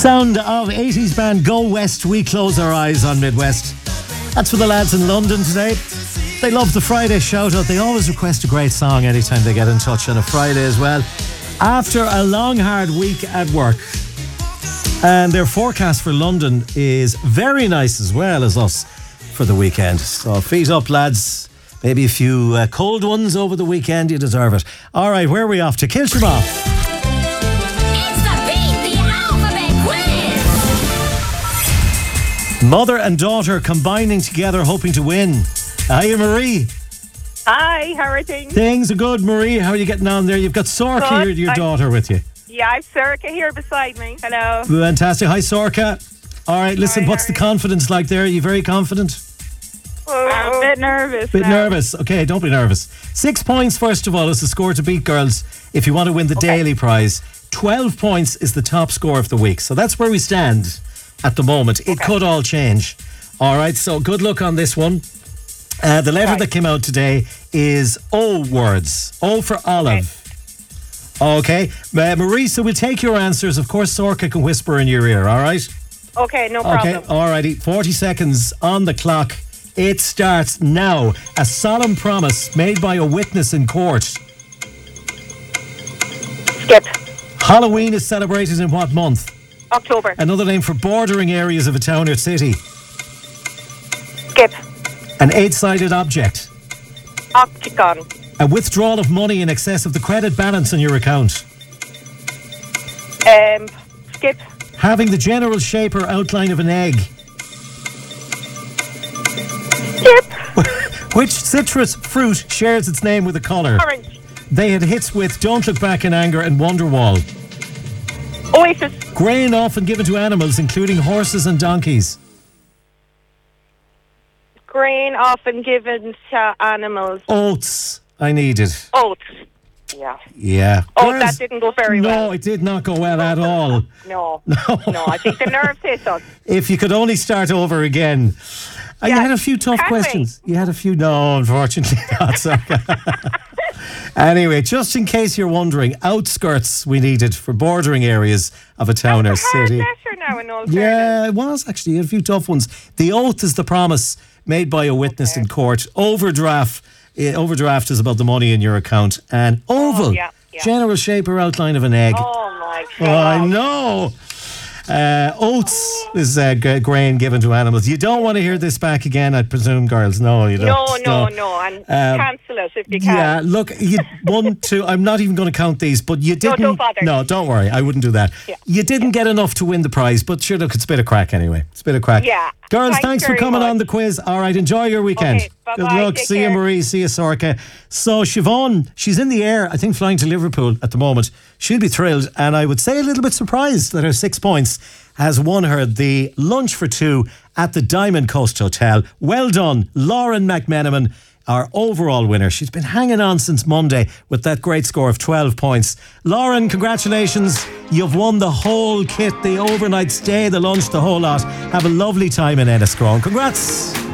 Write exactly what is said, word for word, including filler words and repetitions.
Sound of eighties band Go West, We Close Our Eyes on Midwest. That's for the lads in London today. They love the Friday shout out. They always request a great song anytime they get in touch on a Friday as well. After a long hard week at work. And their forecast for London is very nice as well as us for the weekend. So feet up, lads. Maybe a few uh, cold ones over the weekend. You deserve it. All right, where are we off to? Kilshamoff. It's the Beat the Alphabet Quiz. Mother and daughter combining together, hoping to win. Hiya, Marie. Hi, how are things? Things are good, Marie. How are you getting on there? You've got Sorka, your, Good. your I- daughter, with you. Yeah, I've Sorka here beside me. Hello. Fantastic. Hi, Sorka. All right, listen, Hi, what's the Harry. confidence like there? Are you very confident? I'm a bit nervous. Bit now. nervous. Okay, don't be nervous. Six points, first of all, is the score to beat, girls, if you want to win the Okay. daily prize. Twelve points is the top score of the week. So that's where we stand at the moment. It could all change. All right, so good luck on this one. Uh, the letter Right. that came out today is O words. O for olive. Okay. Uh, Marie, so we'll take your answers. Of course, Sorka can whisper in your ear, all right? Okay, no problem. Okay, all righty. forty seconds on the clock. It starts now. A solemn promise made by a witness in court. Skip. Halloween is celebrated in what month? October. Another name for bordering areas of a town or city. Skip. An eight-sided object. Octagon. A withdrawal of money in excess of the credit balance on your account. Um, skip. Having the general shape or outline of an egg. Skip. Which citrus fruit shares its name with a colour? Orange. They had hits with Don't Look Back in Anger and Wonderwall. Oasis. Grain often given to animals, including horses and donkeys. Grain often given to animals. Oats. I needed. Oats. Yeah. Yeah. Oh, Girls, that didn't go very no, well. it did not go well at all. No. No. I think the nerves hit us. If you could only start over again. Uh, you Yeah. had a few tough Can we? questions. You had a few. No, unfortunately not. Sorry. Anyway, just in case you're wondering, outskirts we needed for bordering areas of a town or It's a hard city. letter now in all fairness. Yeah, it was actually. You had a few tough ones. The oath is the promise made by a witness Okay. in court. Overdraft. eh, Overdraft is about the money in your account. And oval, Oh, yeah, yeah. general shape or outline of an egg. Oh my Oh, God. I know. Uh, oats is uh, g- grain given to animals. You don't want to hear this back again, I presume, girls. No, you don't. No, no, no. And Um, cancel it if you can. Yeah, look, you one, two. I'm not even going to count these, but you didn't. don't bother. No, don't worry. I wouldn't do that. Yeah. You didn't get enough to win the prize, but sure, look, it's a bit of crack anyway. It's a bit of crack. Yeah. Girls, Thanks thanks for very coming much. on the quiz. All right, enjoy your weekend. Okay, bye-bye, Good luck. take See you, care. Marie. See you, Sorka. So Siobhan, she's in the air. I think flying to Liverpool at the moment. She'll be thrilled, and I would say a little bit surprised that her six points has won her the lunch for two at the Diamond Coast Hotel. Well done, Lauren McMenamin, our overall winner. She's been hanging on since Monday with that great score of twelve points. Lauren, congratulations. You've won the whole kit, the overnight stay, the lunch, the whole lot. Have a lovely time in Enniscrone. Congrats.